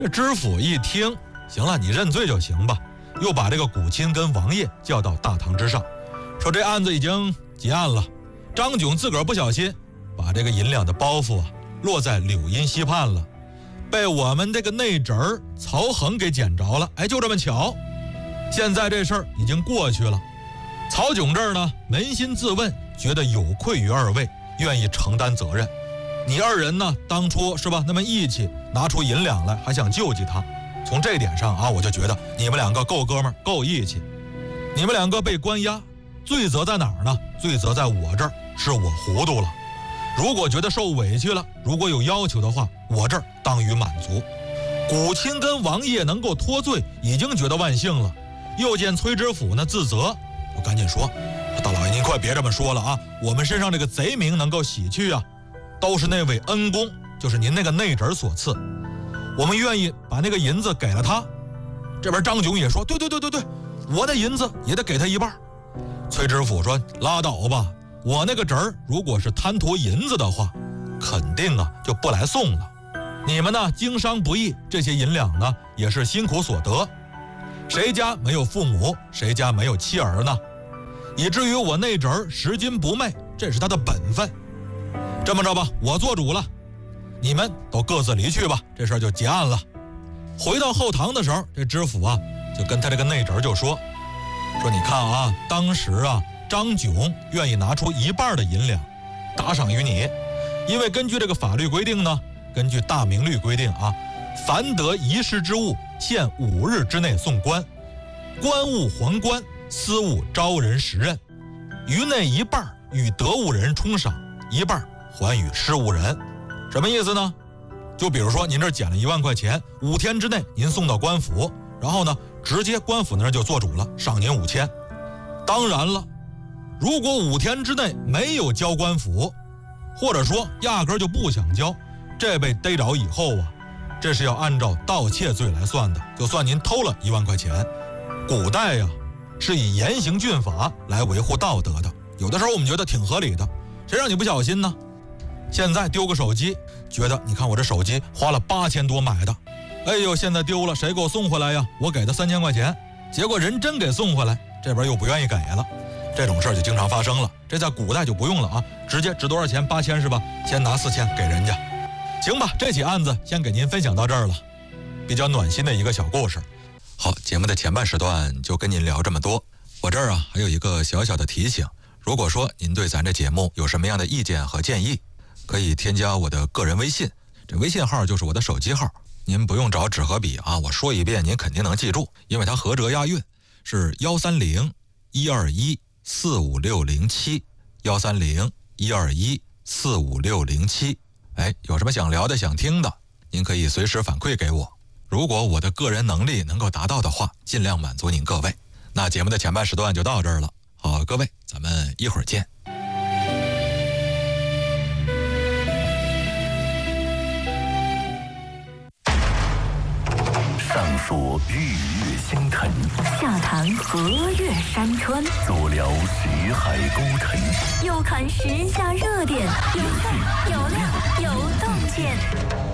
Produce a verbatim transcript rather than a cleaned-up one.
这知府一听，行了，你认罪就行吧，又把这个古钦跟王爷叫到大堂之上，说这案子已经结案了，张炯自个儿不小心把这个银两的包袱啊落在柳荫溪畔了，被我们这个内侄儿曹恒给捡着了。哎，就这么巧，现在这事儿已经过去了。曹炯这儿呢，扪心自问，觉得有愧于二位，愿意承担责任。你二人呢，当初是吧，那么义气，拿出银两来，还想救济他。从这点上啊，我就觉得你们两个够哥们儿，够义气。你们两个被关押，罪责在哪儿呢？罪责在我这儿，是我糊涂了。如果觉得受委屈了，如果有要求的话，我这儿当予满足。古钦跟王爷能够脱罪，已经觉得万幸了。又见崔知府呢自责，我赶紧说：大老爷您快别这么说了啊，我们身上这个贼名能够洗去啊，都是那位恩公，就是您那个内侄所赐，我们愿意把那个银子给了他。这边张炯也说：对对对对对，我的银子也得给他一半。崔知府说：拉倒吧，我那个侄儿如果是贪图银子的话，肯定啊就不来送了。你们呢经商不易，这些银两呢也是辛苦所得，谁家没有父母，谁家没有妻儿呢？以至于我内侄儿拾金不昧，这是他的本分。这么着吧，我做主了，你们都各自离去吧，这事儿就结案了。回到后堂的时候，这知府啊就跟他这个内侄儿就说说你看啊，当时啊张炯愿意拿出一半的银两打赏于你，因为根据这个法律规定呢，根据大明律规定啊，凡得遗失之物，限五日之内送官，官物还官，私物招人时任，于内一半与得物人充赏，一半还与失物人。什么意思呢？就比如说您这捡了一万块钱，五天之内您送到官府，然后呢直接官府那儿就做主了，赏您五千。当然了，如果五天之内没有交官府，或者说压根就不想交，这被逮着以后啊，这是要按照盗窃罪来算的，就算您偷了一万块钱。古代呀、啊、是以严刑峻法来维护道德的，有的时候我们觉得挺合理的，谁让你不小心呢？现在丢个手机，觉得你看我这手机花了八千多买的，哎呦现在丢了，谁给我送回来呀？我给他三千块钱，结果人真给送回来，这边又不愿意给了，这种事儿就经常发生了。这在古代就不用了啊，直接值多少钱？八千是吧？先拿四千给人家。行吧，这起案子先给您分享到这儿了，比较暖心的一个小故事。好，节目的前半时段就跟您聊这么多。我这儿啊还有一个小小的提醒，如果说您对咱这节目有什么样的意见和建议，可以添加我的个人微信，这微信号就是我的手机号，您不用找纸和笔啊，我说一遍您肯定能记住，因为它合辙押韵，是幺三零一二一四五六零七，幺三零一二一四五六零七。哎，有什么想聊的想听的，您可以随时反馈给我，如果我的个人能力能够达到的话，尽量满足您各位。那节目的前半时段就到这儿了，好，各位咱们一会儿见。 上说日月星辰， 下谈河岳山川， 左聊石海沟沉， 右看时下热点，有趣有料有洞见。